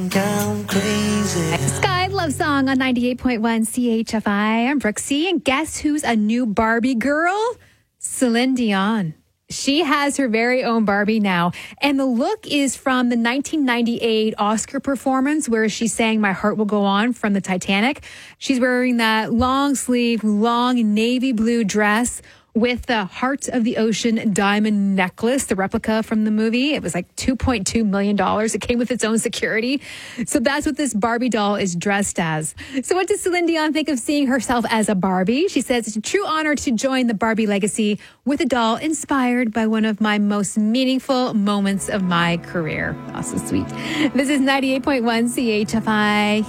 Down crazy. Sky Love Song on 98.1 CHFI. I'm Brooksy, and guess who's a new Barbie girl? Celine Dion. She has her very own Barbie now, and the look is from the 1998 Oscar performance where she sang My Heart Will Go On from the Titanic. She's wearing that long sleeve, long navy blue dress with the Heart of the Ocean diamond necklace, the replica from the movie. It was like $2.2 million. It came with its own security. So that's what this Barbie doll is dressed as. So what does Celine Dion think of seeing herself as a Barbie? She says, it's a true honor to join the Barbie legacy with a doll inspired by one of my most meaningful moments of my career. Also sweet. This is 98.1 CHFI.